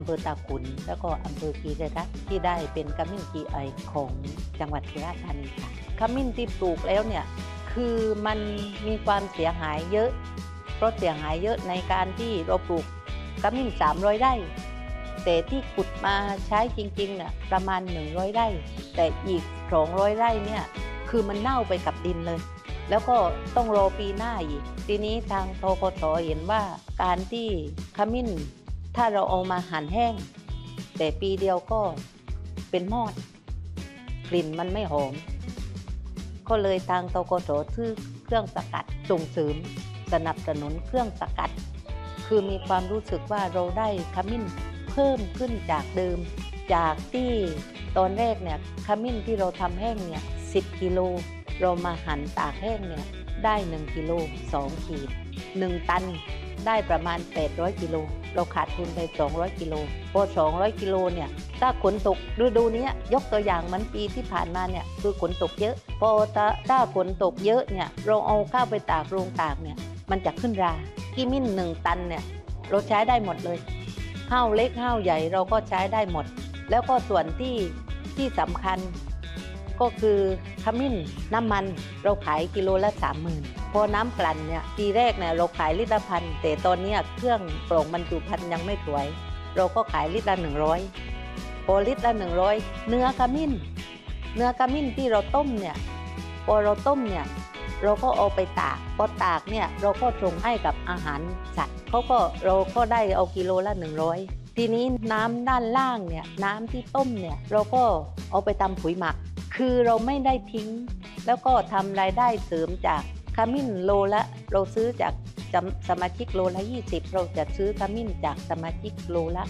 อำเภอตาขุนแล้วก็อำเภอกีรีรัตน์ที่ได้เป็นขมิ้น GI ของจังหวัดสุราษฎร์ธานีค่ะขมิ้นที่ปลูกแล้วเนี่ยคือมันมีความเสียหายเยอะเพราะเสียหายเยอะในการที่เราปลูกขมิ้น300 ไร่แต่ที่ขุดมาใช้จริงๆเนี่ยประมาณ100 ไร่แต่อีก200 ไร่เนี่ยคือมันเน่าไปกับดินเลยแล้วก็ต้องรอปีหน้าอีกทีนี้ทางทกสเห็นว่าการที่ขมิ้นถ้าเราเอามาหั่นแห้งแต่ปีเดียวก็เป็นมอดกลิ่นมันไม่หอมก็เลยทางทกสซื้อเครื่องสกัดส่งเสริมสนับสนุนเครื่องสกัดคือมีความรู้สึกว่าเราได้ขมิ้นเพิ่มขึ้นจากเดิมจากที่ตอนแรกเนี่ยขมิ้นที่เราทำแห้งเนี่ย10 กิโลเรามาหั่นตากแห้งเนี่ยได้1 กิโล2 ขีด1 ตันได้ประมาณ800 กิโลเราขาดทุนไป200 กิโลพอ200 กิโลเนี่ยถ้าฝนตกฤดูนี้ยกตัวอย่างมันปีที่ผ่านมาเนี่ยคือฝนตกเยอะพอถ้าฝนตกเยอะเนี่ยเราเอาข้าวไปตากโรงตากเนี่ยมันจะขึ้นราขมิ้น1 ตันเนี่ยเราใช้ได้หมดเลยข้าวเล็กข้าวใหญ่เราก็ใช้ได้หมดแล้วก็ส่วนที่สำคัญก็คือขมิ้นน้ำมันเราขายกิโลละ 30,000 พอน้ำกลั่นเนี่ยทีแรกเนี่ยเราขายลิตรละ 1,000แต่ตอนนี้เครื่องกล่องบรรจุภัณฑ์ยังไม่สวยเราก็ขายลิตรละ 100พอลิตรละ 100เนื้อขมิ้นที่เราต้มเนี่ยพอเราต้มเนี่ยเราก็เอาไปตากพอตากเนี่ยเราก็ส่งให้กับอาหารสัตว์เราก็ได้เอากิโลละ 100ทีนี้น้ำด้านล่างเนี่ยน้ำที่ต้มเนี่ยเราก็เอาไปทำปุ๋ยหมักคือเราไม่ได้ทิ้งแล้วก็ทำรายได้เสริมจากขมิ้นโลละเราซื้อจากสมาชิกโลละ20เราจะซื้อขมิ้นจากสมาชิกโลละ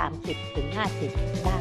30 ถึง 50ได้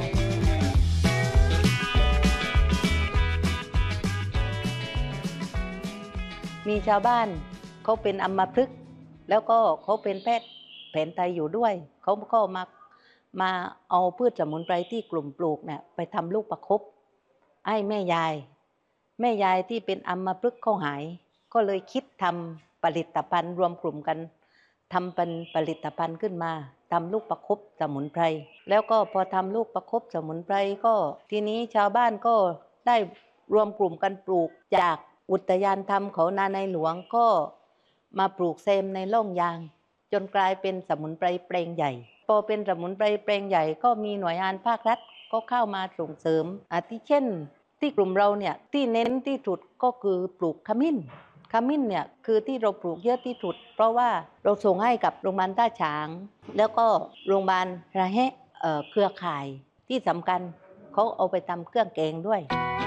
มีชาวบ้านเขาเป็นอัมพฤกษ์แล้วก็เขาเป็นแพทย์แผนไทยอยู่ด้วยเขาก็มาเอาพืชสมุนไพรที่กลุ่มปลูกเนี่ยไปทำลูกประคบให้แม่ยายที่เป็นอัมพฤกษ์เขาหายก็เลยคิดทำผลิตภัณฑ์รวมกลุ่มกันทำเป็นผลิตภัณฑ์ขึ้นมาทำลูกประคบสมุนไพรแล้วก็พอทำลูกประคบสมุนไพรก็ทีนี้ชาวบ้านก็ได้รวมกลุ่มกันปลูกจากอุทยานธรรมเขานาในหลวงก็มาปลูกเซมในร่องยางจนกลายเป็นสมุนไพรแปลงใหญ่พอเป็นสมุนไพรแปลงใหญ่ก็มีหน่วยงานภาครัฐก็เข้ามาส่งเสริมอาทิเช่นที่กลุ่มเราเนี่ยที่เน้นที่สุดก็คือปลูกขมิ้นเนี่ยคือที่เราปลูกเยอะที่สุดเพราะว่าเราส่งให้กับโรงพยาบาลท่าฉางแล้วก็โรงพยาบาลระแหะเครือข่ายที่สำคัญเขาเอาไปทำเครื่องแกงด้วย